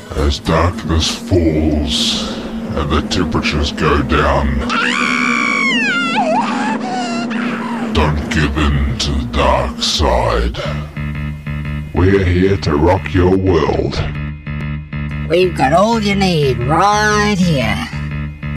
As darkness falls and the temperatures go down, don't give in to the dark side. We're here to rock your world. We've got all you need right here.